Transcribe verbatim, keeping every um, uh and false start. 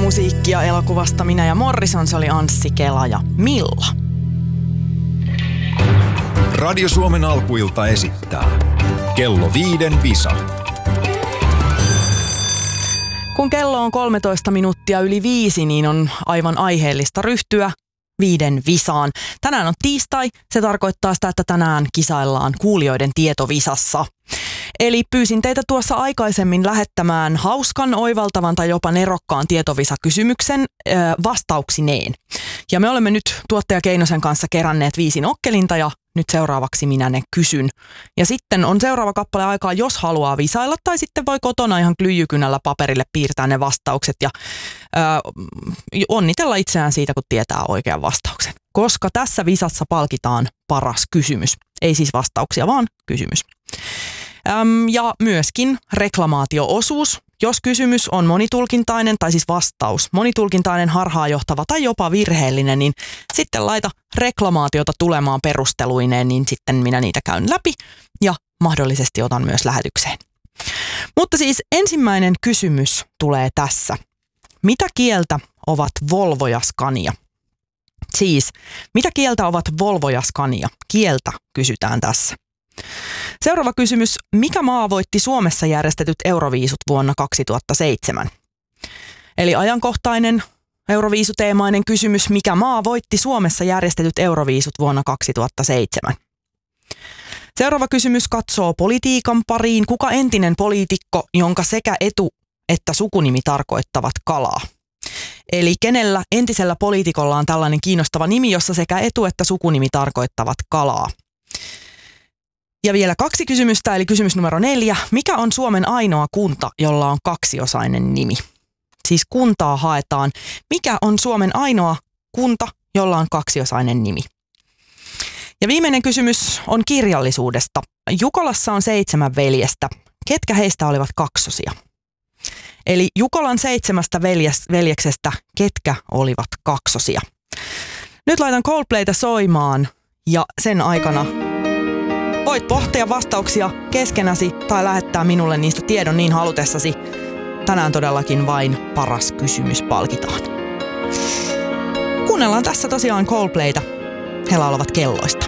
musiikkia elokuvasta Minä ja Morrison, se oli Anssi Kela ja Milla. Radio Suomen alkuilta esittää Kello viiden visa. Kun kello on kolmetoista minuuttia yli viisi, niin on aivan aiheellista ryhtyä viiden visaan. Tänään on tiistai, se tarkoittaa sitä, että tänään kisaillaan kuulijoiden tietovisassa. Eli pyysin teitä tuossa aikaisemmin lähettämään hauskan, oivaltavan tai jopa nerokkaan tietovisakysymyksen äh, vastauksineen. Ja me olemme nyt tuottaja Keinosen kanssa keränneet viisi nokkelinta ja nyt seuraavaksi minä ne kysyn. Ja sitten on seuraava kappale aikaa, jos haluaa visailla tai sitten voi kotona ihan klyijykynällä paperille piirtää ne vastaukset ja äh, onnitella itseään siitä, kun tietää oikean vastauksen. Koska tässä visassa palkitaan paras kysymys. Ei siis vastauksia, vaan kysymys. Öm, ja myöskin reklamaatio-osuus. Jos kysymys on monitulkintainen, tai siis vastaus monitulkintainen, harhaanjohtava tai jopa virheellinen, niin sitten laita reklamaatiota tulemaan perusteluineen, niin sitten minä niitä käyn läpi ja mahdollisesti otan myös lähetykseen. Mutta siis ensimmäinen kysymys tulee tässä. Mitä kieltä ovat Volvo ja Scania? Siis, mitä kieltä ovat Volvo ja Scania? Kieltä kysytään tässä. Seuraava kysymys. Mikä maa voitti Suomessa järjestetyt Euroviisut vuonna kaksituhattaseitsemän? Eli ajankohtainen Euroviisuteemainen kysymys. Mikä maa voitti Suomessa järjestetyt Euroviisut vuonna kaksituhattaseitsemän? Seuraava kysymys katsoo politiikan pariin. Kuka entinen poliitikko, jonka sekä etu- että sukunimi tarkoittavat kalaa? Eli kenellä entisellä poliitikolla on tällainen kiinnostava nimi, jossa sekä etu- että sukunimi tarkoittavat kalaa? Ja vielä kaksi kysymystä, eli kysymys numero neljä. Mikä on Suomen ainoa kunta, jolla on kaksiosainen nimi? Siis kuntaa haetaan. Mikä on Suomen ainoa kunta, jolla on kaksiosainen nimi? Ja viimeinen kysymys on kirjallisuudesta. Jukolassa on seitsemän veljestä. Ketkä heistä olivat kaksosia? Eli Jukolan seitsemästä veljes, veljeksestä, ketkä olivat kaksosia? Nyt laitan Coldplayta soimaan ja sen aikana voit pohtia vastauksia keskenäsi tai lähettää minulle niistä tiedon niin halutessasi. Tänään todellakin vain paras kysymys palkitaan. Kuunnellaan tässä tosiaan Coldplayta. He laulavat kelloista.